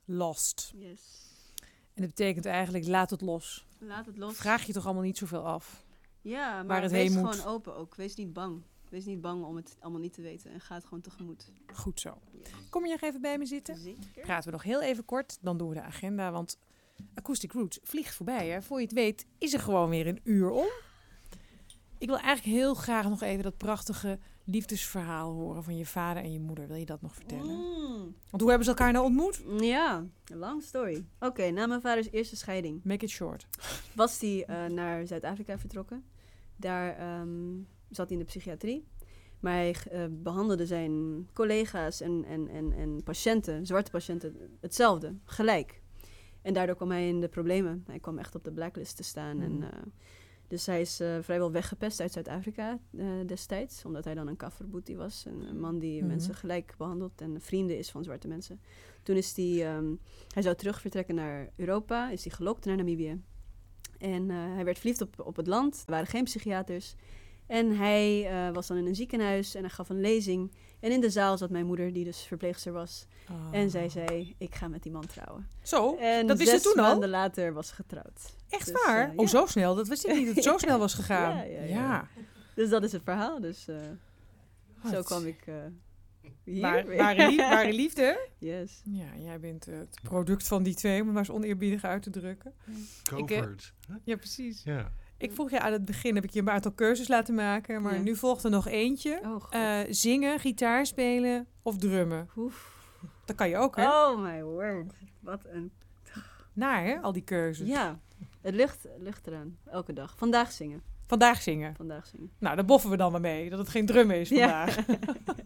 Lost. Yes. En dat betekent eigenlijk, laat het los. Laat het los. Vraag je toch allemaal niet zoveel af. Ja, waar maar het wees heen moet. gewoon open ook. Wees niet bang. Wees niet bang om het allemaal niet te weten. En ga het gewoon tegemoet. Goed zo. Kom je nog even bij me zitten? Zeker. Praten we nog heel even kort, dan doen we de agenda. Want Acoustic Roots vliegt voorbij. Hè? Voor je het weet is er gewoon weer een uur om. Ik wil eigenlijk heel graag nog even dat prachtige liefdesverhaal horen van je vader en je moeder. Wil je dat nog vertellen? Want hoe hebben ze elkaar nou ontmoet? Ja, een long story. Oké, na mijn vaders eerste scheiding Make it short. was hij naar Zuid-Afrika vertrokken. Daar zat hij in de psychiatrie. Maar hij behandelde zijn collega's en patiënten, zwarte patiënten, hetzelfde, gelijk. En daardoor kwam hij in de problemen. Hij kwam echt op de blacklist te staan. Dus hij is vrijwel weggepest uit Zuid-Afrika destijds. Omdat hij dan een kafferboetie was. Een man die mensen gelijk behandelt en vrienden is van zwarte mensen. Toen is hij zou terug vertrekken naar Europa. Is hij gelokt naar Namibië. En hij werd verliefd op het land. Er waren geen psychiaters. En hij was dan in een ziekenhuis en hij gaf een lezing. En in de zaal zat mijn moeder, die dus verpleegster was. Oh. En zij zei, ik ga met die man trouwen. Zo, En dat wist je 6 toen al? maanden later was ze getrouwd. Echt Dus, waar? ja. Zo snel? Dat wist ik niet dat het zo snel was gegaan. Ja. Dus dat is het verhaal. Dus zo kwam ik hier. Ware liefde? Yes. Ja, jij bent het product van die twee, om het maar eens oneerbiedig uit te drukken. Covert. Ja, precies. Ja. Ik vroeg je aan het begin, heb ik je een aantal keuzes laten maken, maar nu volgt er nog eentje. Oh, God. Zingen, gitaar spelen of drummen? Oef. Dat kan je ook, hè? Oh my word. Wat een... Naar, hè? Al die keuzes. Ja, het ligt eraan. Elke dag. Vandaag zingen. Vandaag zingen. Nou, daar boffen we dan maar mee, dat het geen drummen is vandaag. Ja.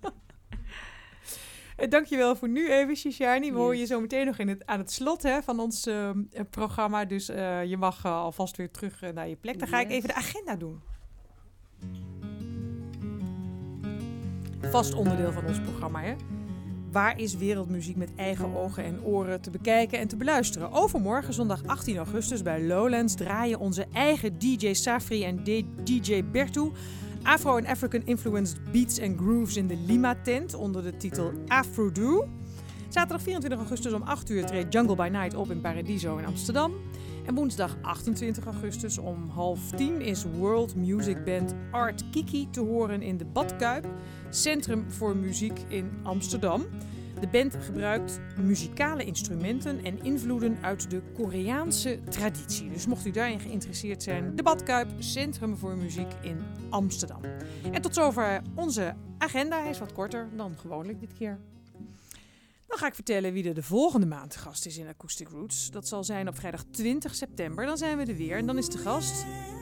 Dankjewel voor nu even, Shishani. We horen je zo meteen nog aan het slot van ons programma. Dus je mag alvast weer terug naar je plek. Dan ga ik even de agenda doen. Vast onderdeel van ons programma, hè? Waar is wereldmuziek met eigen ogen en oren te bekijken en te beluisteren? Overmorgen, zondag 18 augustus bij Lowlands, draaien onze eigen DJ Safri en DJ Bertu Afro en African influenced beats and grooves in de Lima-tent onder de titel Afro-Do. Zaterdag 24 augustus om 8 uur treedt Jungle by Night op in Paradiso in Amsterdam. En woensdag 28 augustus om 9:30 is World Music Band Art Kiki te horen in de Badkuip, Centrum voor Muziek in Amsterdam. De band gebruikt muzikale instrumenten en invloeden uit de Koreaanse traditie. Dus mocht u daarin geïnteresseerd zijn, de Badkuip, Centrum voor Muziek in Amsterdam. En tot zover onze agenda. Hij is wat korter dan gewoonlijk dit keer. Dan ga ik vertellen wie er de volgende maand gast is in Acoustic Roots. Dat zal zijn op vrijdag 20 september. Dan zijn we er weer en dan is de gast